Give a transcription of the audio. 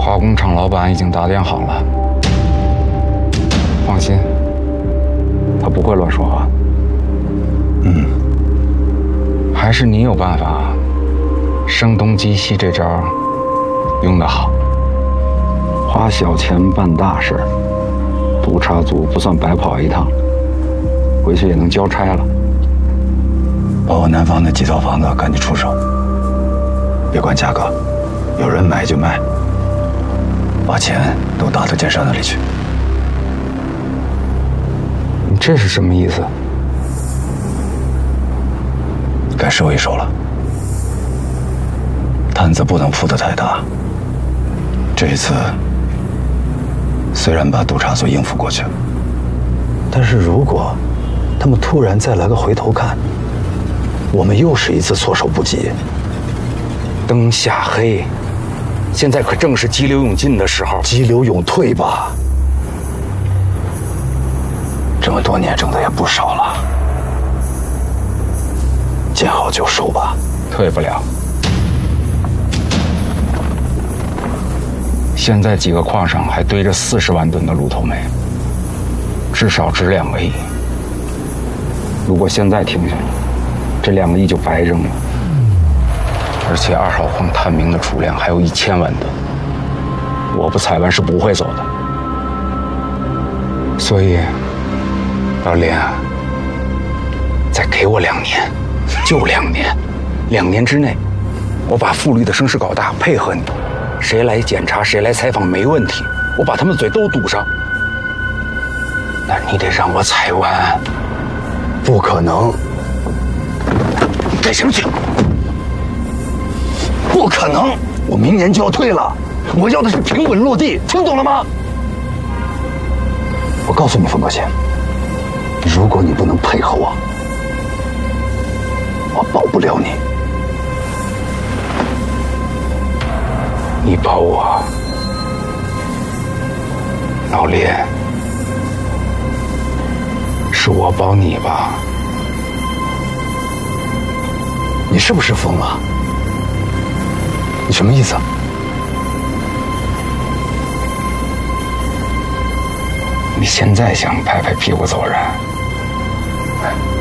化工厂老板已经打点好了，放心，他不会乱说话。还是你有办法，声东击西这招用得好。花小钱办大事，督察组不算白跑一趟，回去也能交差了。 把我南方那几套房子赶紧出手，别管价格，有人买就卖，把钱都打到建商那里去。 你这是什么意思？ 该收一收了，摊子不能铺得太大。这一次虽然把督察组应付过去了，但是如果他们突然再来个回头看，我们又是一次措手不及。 灯下黑，现在可正是急流勇进的时候。 急流勇退吧，这么多年挣的也不少了，见好就收吧。 退不了。现在几个矿上还堆着40万吨的鹿头煤，至少值2个亿。如果现在停下，这2个亿就白扔了。而且2号矿探明的储量还有1000万吨，我不采完是不会走的。所以，老林啊，再给我2年，就2年，2年之内，我把傅律的声势搞大，配合你，谁来检查，谁来采访没问题，我把他们嘴都堵上。那你得让我采完。 不可能！ 你干什么去？ 不可能！我明年就要退了，我要的是平稳落地，听懂了吗？我告诉你，冯德贤，如果你不能配合我，我保不了你。 你保我，老林，是我保你吧？ 你是不是疯了？你什么意思？ 你现在想拍拍屁股走人？